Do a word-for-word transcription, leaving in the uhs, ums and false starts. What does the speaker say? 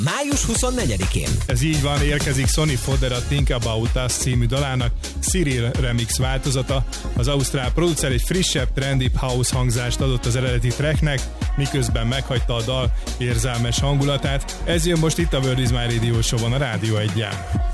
május huszonnegyedikén. Ez így van, érkezik Sonny Fodder a Think About Us című dalának Cyril remix változata. Az ausztrál producer egy frissebb, trendy house hangzást adott az eredeti tracknek, miközben meghagyta a dal érzelmes hangulatát. Ez jön most itt a World is My Radio Show-on a Rádió egyen.